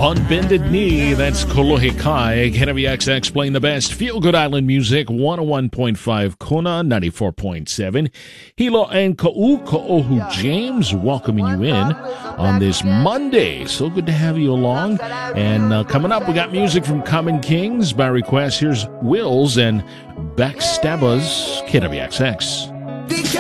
On Bended Knee, that's Kolohe Kai. KWXX playing the best feel-good island music, 101.5 Kona, 94.7. Hilo and Ko'ohu James welcoming you in on this Monday. So good to have you along. And coming up, we got music from Common Kings by request. Here's Wills and Backstabbers, KWXX.